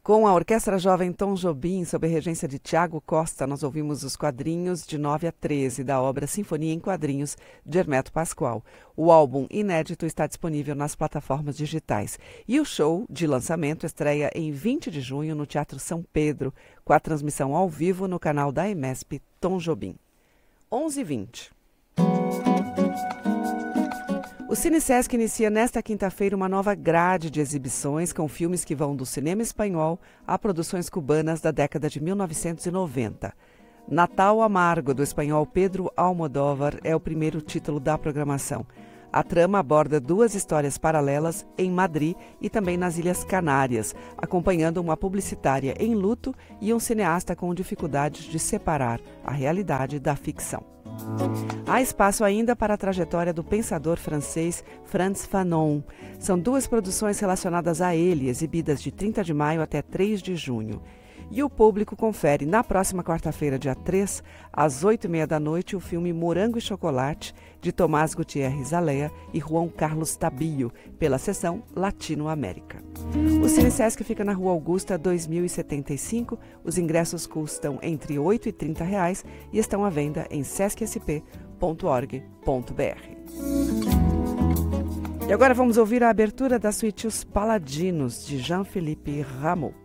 Com a Orquestra Jovem Tom Jobim, sob a regência de Tiago Costa, nós ouvimos os quadrinhos de 9 a 13 da obra Sinfonia em Quadrinhos, de Hermeto Pascoal. O álbum inédito está disponível nas plataformas digitais. E o show de lançamento estreia em 20 de junho no Teatro São Pedro, com a transmissão ao vivo no canal da EMESP Tom Jobim. 11h20. O Cine-Sesc inicia nesta quinta-feira uma nova grade de exibições com filmes que vão do cinema espanhol a produções cubanas da década de 1990. Natal Amargo, do espanhol Pedro Almodóvar, é o primeiro título da programação. A trama aborda duas histórias paralelas em Madrid e também nas Ilhas Canárias, acompanhando uma publicitária em luto e um cineasta com dificuldades de separar a realidade da ficção. Há espaço ainda para a trajetória do pensador francês Frantz Fanon. São duas produções relacionadas a ele, exibidas de 30 de maio até 3 de junho. E o público confere na próxima quarta-feira, dia 3, às 8h30 da noite, o filme Morango e Chocolate, de Tomás Gutierrez Alea e Juan Carlos Tabillo, pela seção Latinoamérica. O Cine-Sesc fica na Rua Augusta 2075. Os ingressos custam entre R$ 8 e R$ 30 e estão à venda em sescsp.org.br. E agora vamos ouvir a abertura da suíte Os Paladinos, de Jean-Philippe Rameau.